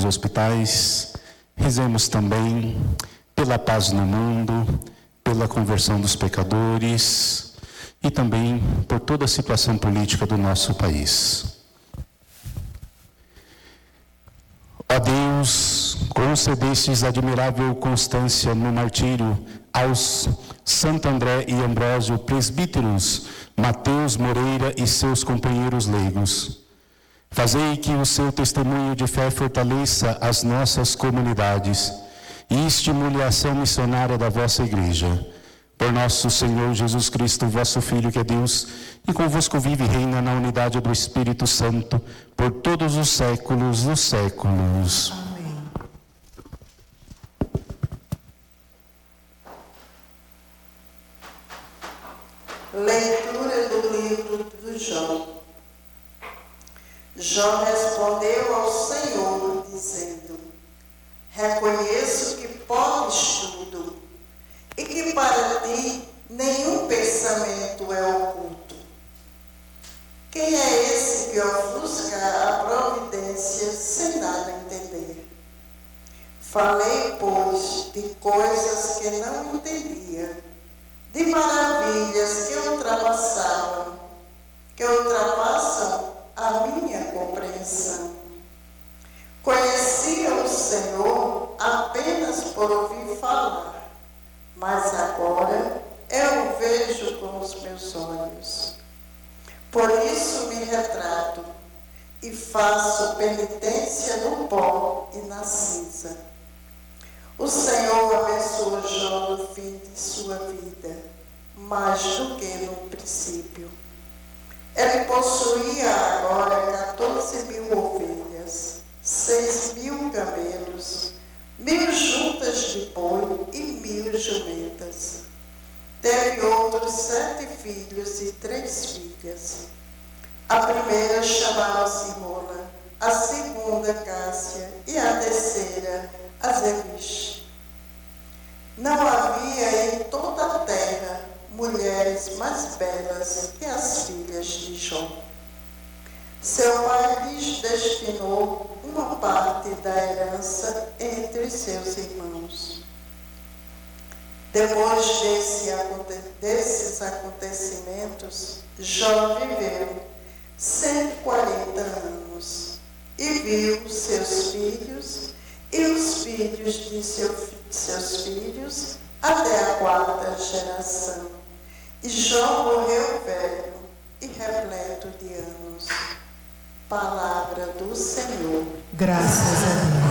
nos hospitais. Rezemos também pela paz no mundo, pela conversão dos pecadores e também por toda a situação política do nosso país. Ó Deus, concedestes admirável constância no martírio aos Santo André e Ambrósio, presbíteros, Mateus Moreira e seus companheiros leigos. Fazei que o seu testemunho de fé fortaleça as nossas comunidades e estimule a ação missionária da vossa Igreja. Por nosso Senhor Jesus Cristo, vosso Filho, que é Deus, e convosco vive e reina na unidade do Espírito Santo, por todos os séculos dos séculos. Amém. Leitura do livro do Jó. Jó respondeu ao Senhor, dizendo: reconheço que podes tudo, e que para ti nenhum pensamento é oculto. Quem é esse que ofusca a providência sem nada entender? Falei, pois, de coisas que não entendia, de maravilhas que ultrapassam a minha compreensão. Conhecia o Senhor apenas por ouvir falar, mas agora eu o vejo com os meus olhos. Por isso me retrato e faço penitência no pó e na cinza. O Senhor abençoou Jó no fim de sua vida, mais do que no princípio. Ele possuía agora 14.000 ovelhas, 6.000 camelos, 1.000 juntas de boi e 1.000 jumentas. Teve outros 7 filhos e 3 filhas. A primeira chamava-se Rola, a segunda Cássia e a terceira Azevish. Não havia em toda a terra mulheres mais belas que as filhas de Jó. Seu pai lhes destinou uma parte da herança entre seus irmãos. Depois desses acontecimentos, Jó viveu 140 anos e viu seus filhos e os filhos de seus filhos até a 4ª geração. E Jó morreu velho e repleto de anos. Palavra do Senhor. Graças a Deus.